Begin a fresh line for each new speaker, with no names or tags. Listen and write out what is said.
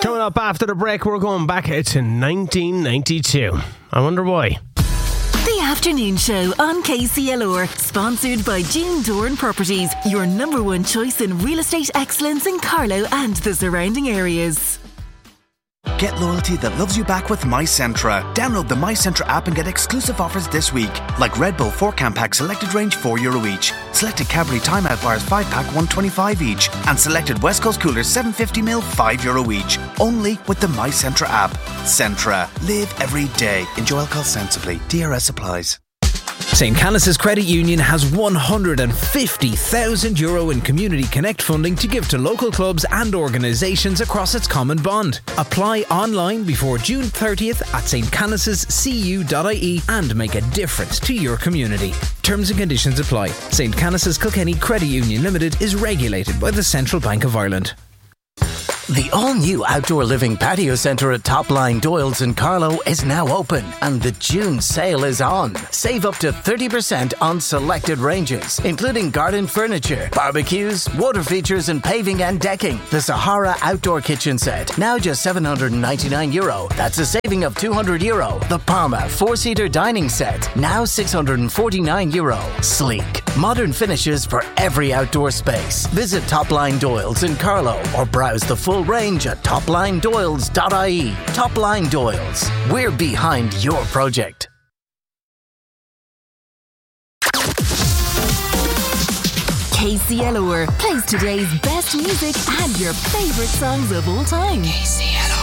Coming up after the break, we're going back to 1992. I wonder why.
The Afternoon Show on KCLR, sponsored by June Doran Properties, your number one choice in real estate excellence in Carlow and the surrounding areas.
Get loyalty that loves you back with MyCentra. Download the MyCentra app and get exclusive offers this week. Like Red Bull 4-can pack selected range €4 each. Selected Cadbury Timeout bars 5-pack $1.25 each. And selected West Coast coolers 750ml €5 each. Only with the MyCentra app. Centra. Live every day. Enjoy alcohol sensibly. DRS applies.
St. Canice's Credit Union has €150,000 in Community Connect funding to give to local clubs and organisations across its common bond. Apply online before June 30th at stcanicescu.ie and make a difference to your community. Terms and conditions apply. St. Canice's Kilkenny Credit Union Limited is regulated by the Central Bank of Ireland.
The all-new outdoor living patio centre at Topline Doyle's in Carlow is now open and the June sale is on. Save up to 30% on selected ranges, including garden furniture, barbecues, water features and paving and decking. The Sahara outdoor kitchen set, now just €799. That's a saving of €200. The Parma 4-seater dining set, now €649. Sleek, modern finishes for every outdoor space. Visit Topline Doyle's in Carlow or browse the full range at toplinedoyles.ie. Topline Doyles. We're behind your project.
KCLR plays today's best music and your favourite songs of all time. KCLR.